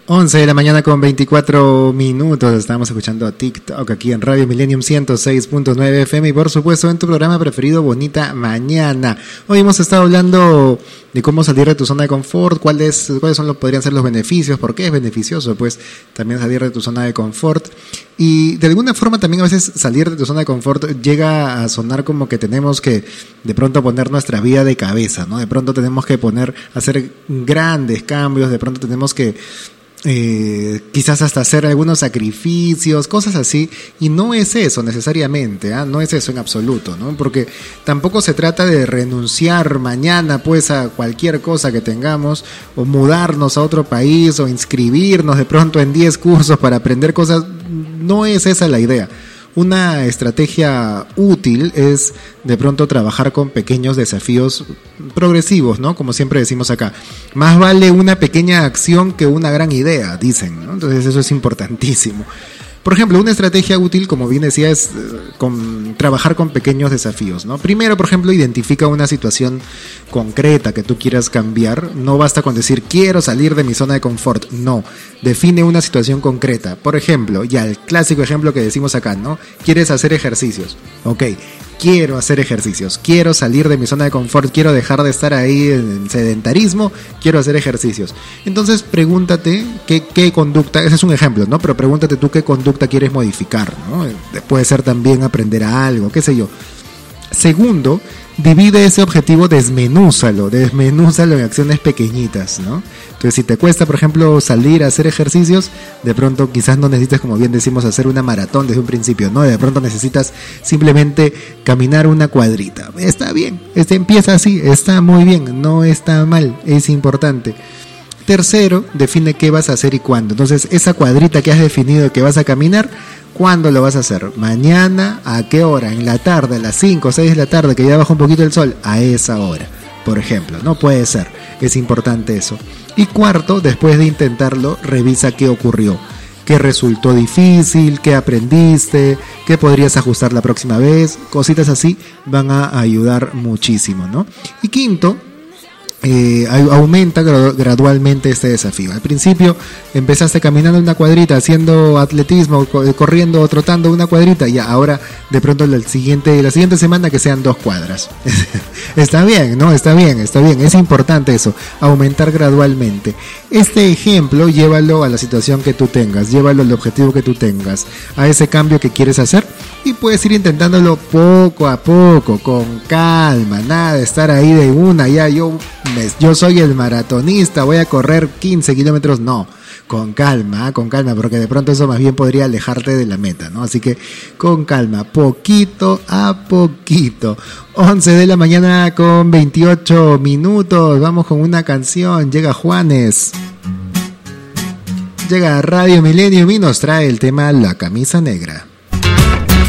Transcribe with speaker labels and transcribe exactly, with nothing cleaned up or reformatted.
Speaker 1: once de la mañana con veinticuatro minutos. Estamos escuchando a TikTok aquí en Radio Millennium ciento seis punto nueve F M y por supuesto en tu programa preferido Bonita Mañana. Hoy hemos estado hablando de cómo salir de tu zona de confort, cuáles cuáles son los, podrían ser los beneficios, por qué es beneficioso pues también salir de tu zona de confort. Y de alguna forma también a veces salir de tu zona de confort llega a sonar como que tenemos que de pronto poner nuestra vida de cabeza, ¿no? De pronto tenemos que poner, hacer grandes cambios, de pronto tenemos que Eh, quizás hasta hacer algunos sacrificios, cosas así, y no es eso necesariamente, ¿eh? No es eso en absoluto, ¿no? Porque tampoco se trata de renunciar mañana pues a cualquier cosa que tengamos, o mudarnos a otro país, o inscribirnos de pronto en diez cursos para aprender cosas. No es esa la idea. Una estrategia útil es de pronto trabajar con pequeños desafíos progresivos, ¿no? Como siempre decimos acá. Más vale una pequeña acción que una gran idea, dicen, ¿no? Entonces eso es importantísimo. Por ejemplo, una estrategia útil, como bien decía, es eh, con, trabajar con pequeños desafíos, ¿no? Primero, por ejemplo, identifica una situación concreta que tú quieras cambiar. No basta con decir, quiero salir de mi zona de confort. No, define una situación concreta. Por ejemplo, ya el clásico ejemplo que decimos acá, ¿no? ¿Quieres hacer ejercicios? Ok, quiero hacer ejercicios, quiero salir de mi zona de confort, quiero dejar de estar ahí en sedentarismo, quiero hacer ejercicios. Entonces pregúntate qué, qué conducta, ese es un ejemplo, ¿no? Pero pregúntate tú qué conducta quieres modificar, ¿no? Puede ser también aprender a algo, qué sé yo. Segundo, divide ese objetivo, desmenúzalo, desmenúzalo en acciones pequeñitas, ¿no? Entonces, si te cuesta, por ejemplo, salir a hacer ejercicios, de pronto quizás no necesites, como bien decimos, hacer una maratón desde un principio, ¿no? De pronto necesitas simplemente caminar una cuadrita. Está bien, este empieza así, está muy bien, no está mal, es importante. Tercero, define qué vas a hacer y cuándo. Entonces, esa cuadrita que has definido que vas a caminar, ¿cuándo lo vas a hacer? ¿Mañana? ¿A qué hora? ¿En la tarde? ¿A las cinco o seis de la tarde que ya baja un poquito el sol? A esa hora, por ejemplo. No puede ser. Es importante eso. Y cuarto, después de intentarlo, revisa qué ocurrió. ¿Qué resultó difícil? ¿Qué aprendiste? ¿Qué podrías ajustar la próxima vez? Cositas así van a ayudar muchísimo, ¿no? Y quinto, Eh, aumenta gradualmente este desafío. Al principio empezaste caminando una cuadrita, haciendo atletismo, corriendo o trotando una cuadrita, y ahora de pronto el siguiente, la siguiente semana que sean dos cuadras. Está bien, ¿no? Está bien, está bien. Es importante eso, aumentar gradualmente. Este ejemplo, llévalo a la situación que tú tengas, llévalo al objetivo que tú tengas, a ese cambio que quieres hacer, y puedes ir intentándolo poco a poco, con calma, nada de estar ahí de una, ya yo yo soy el maratonista, voy a correr quince kilómetros, no, con calma, con calma, porque de pronto eso más bien podría alejarte de la meta, ¿no? Así que con calma, poquito a poquito. once de la mañana con veintiocho minutos, vamos con una canción, llega Juanes, llega a Radio Millennium y nos trae el tema La Camisa Negra.